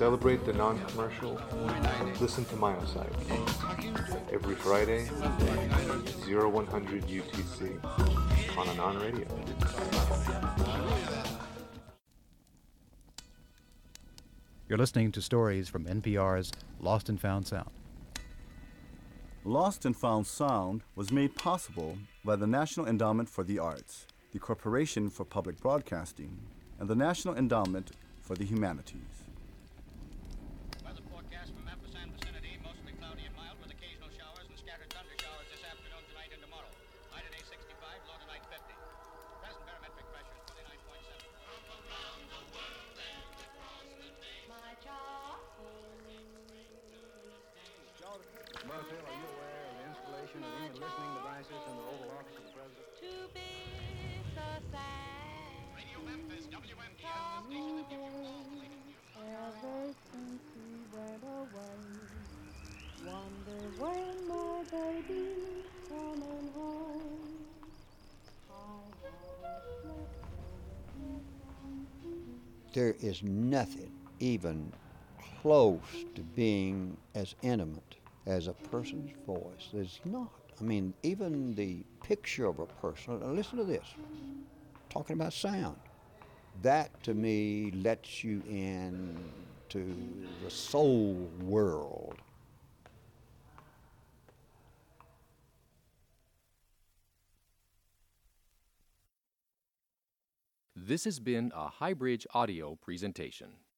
celebrate the non-commercial, listen to Miocide every Friday, 0100 UTC on Anon Radio. You're listening to stories from NPR's Lost and Found Sound. Lost and Found Sound was made possible by the National Endowment for the Arts, the Corporation for Public Broadcasting, and the National Endowment for the Humanities. Weather forecast from Memphis and vicinity, mostly cloudy and mild with occasional showers and scattered thunder showers this afternoon, tonight, and tomorrow. High today 65, low tonight 50. Present barometric pressure is 29.7. Around the world and across the day. My job. Butterfield, are you aware of the installation of any listening devices in the Oval Office of the President? To be so sad. Radio Memphis, WMDS, the station that gives you all the latest news. Ever since he went away, wonder when my baby's coming home. There is nothing even close to being as intimate as a person's voice. There's not. I mean, even the picture of a person, listen to this, talking about sound. That, to me, lets you in to the soul world. This has been a Highbridge audio presentation.